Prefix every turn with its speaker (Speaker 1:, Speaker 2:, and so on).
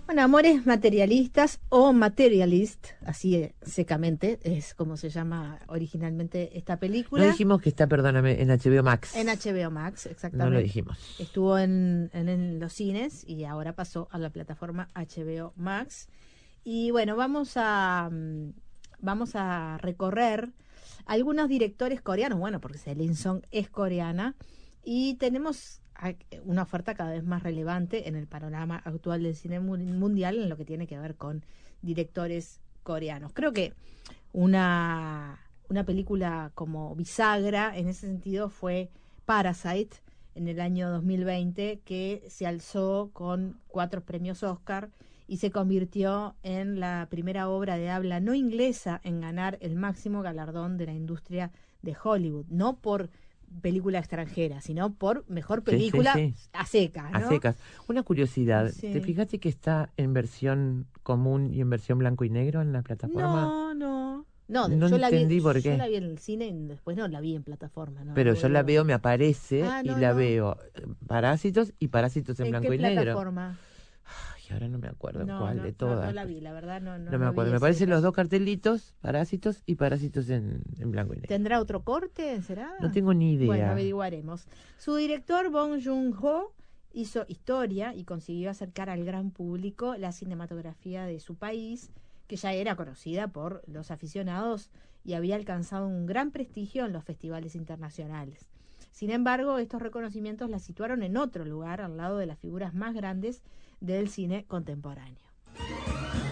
Speaker 1: Bueno, Amores materialistas o materialist, así secamente es como se llama originalmente esta película.
Speaker 2: No dijimos que está, perdóname, en HBO Max.
Speaker 1: En HBO Max, exactamente.
Speaker 2: No lo dijimos.
Speaker 1: Estuvo en los cines y ahora pasó a la plataforma HBO Max. Y bueno, vamos a recorrer algunos directores coreanos, bueno, porque Celine Song es coreana, y tenemos una oferta cada vez más relevante en el panorama actual del cine mundial en lo que tiene que ver con directores coreanos. Creo que una película como bisagra en ese sentido fue Parasite en el año 2020, que se alzó con 4 premios Oscar y se convirtió en la primera obra de habla no inglesa en ganar el máximo galardón de la industria de Hollywood, no por película extranjera, sino por mejor película a secas, ¿no?
Speaker 2: A secas. Una curiosidad,
Speaker 1: Sí.
Speaker 2: ¿te fijaste que está en versión común y en versión blanco y negro en la plataforma?
Speaker 1: No,
Speaker 2: No
Speaker 1: yo
Speaker 2: entendí por qué.
Speaker 1: Yo la vi en el cine y después no la vi en plataforma. No,
Speaker 2: Pero yo la veo, me aparece y la
Speaker 1: no.
Speaker 2: veo Parásitos y Parásitos en blanco y negro.
Speaker 1: ¿En qué plataforma?
Speaker 2: Ay, ahora no me acuerdo cuál de
Speaker 1: todas.
Speaker 2: todas.
Speaker 1: No la vi, la verdad no
Speaker 2: me acuerdo. Me aparecen los dos cartelitos, Parásitos y Parásitos en blanco y negro.
Speaker 1: ¿Tendrá otro corte? ¿Será?
Speaker 2: No tengo ni idea.
Speaker 1: Bueno, averiguaremos. Su director, Bong Joon-ho, hizo historia y consiguió acercar al gran público la cinematografía de su país, que ya era conocida por los aficionados y había alcanzado un gran prestigio en los festivales internacionales. Sin embargo, estos reconocimientos la situaron en otro lugar, al lado de las figuras más grandes del cine contemporáneo.